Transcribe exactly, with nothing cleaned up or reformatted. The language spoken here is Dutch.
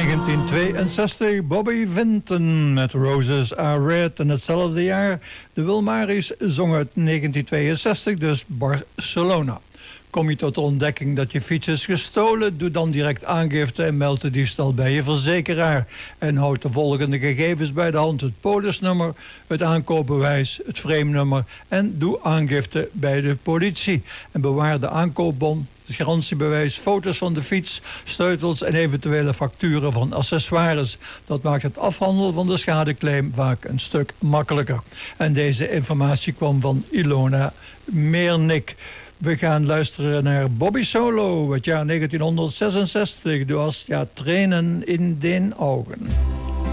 negentien tweeënzestig, Bobby Vinton met Roses Are Red. En hetzelfde jaar, de Wilmaris zong uit negentien tweeënzestig, dus Barcelona. Kom je tot de ontdekking dat je fiets is gestolen, doe dan direct aangifte en meld de diefstal bij je verzekeraar. En houd de volgende gegevens bij de hand: het polisnummer, het aankoopbewijs, het frame-nummer en doe aangifte bij de politie. En bewaar de aankoopbon, het garantiebewijs, foto's van de fiets, sleutels en eventuele facturen van accessoires. Dat maakt het afhandelen van de schadeclaim vaak een stuk makkelijker. En deze informatie kwam van Ilona Meernik. We gaan luisteren naar Bobby Solo, het jaar negentien zesenzestig. Du hast ja trainen in den Augen.